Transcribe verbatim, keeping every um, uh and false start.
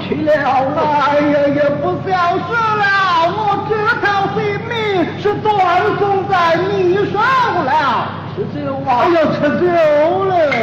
去了。 哎呀，也不消失了，我这条性命是断送在你手了。 吃酒啊！ 哎呀，吃酒了。